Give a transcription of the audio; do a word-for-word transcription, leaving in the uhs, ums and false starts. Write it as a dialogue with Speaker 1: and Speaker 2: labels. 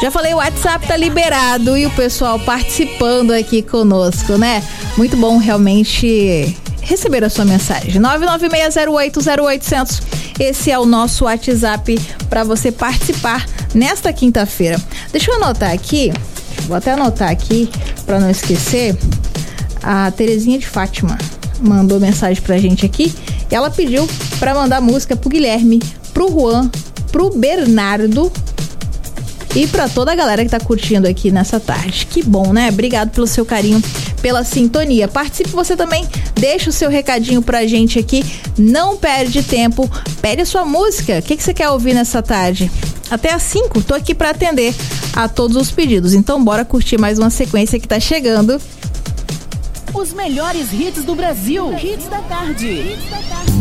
Speaker 1: Já falei, o WhatsApp tá liberado e o pessoal participando aqui conosco, né? Muito bom realmente receber a sua mensagem. nove nove seis zero oito zero oito zero zero. Esse é o nosso WhatsApp para você participar nesta quinta-feira. Deixa eu anotar aqui, vou até anotar aqui para não esquecer. A Terezinha de Fátima mandou mensagem pra gente aqui. Ela pediu para mandar música pro Guilherme, pro Juan, pro Bernardo e para toda a galera que tá curtindo aqui nessa tarde. Que bom, né? Obrigado pelo seu carinho, pela sintonia. Participe você também, deixa o seu recadinho pra gente aqui. Não perde tempo, pede a sua música. O que, que você quer ouvir nessa tarde? Até às cinco, tô aqui para atender a todos os pedidos. Então bora curtir mais uma sequência que tá chegando.
Speaker 2: Os melhores hits do Brasil. Hits da tarde. Hits da tarde.